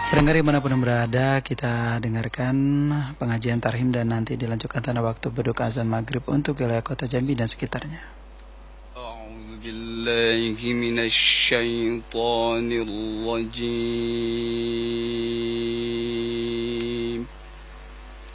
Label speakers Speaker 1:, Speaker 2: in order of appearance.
Speaker 1: Pendengar dimanapun berada, kita dengarkan pengajian tarhim dan nanti dilanjutkan tanda waktu berdoa azan maghrib untuk wilayah kota Jambi dan sekitarnya.
Speaker 2: أعوذ بالله من الشيطان الرجيم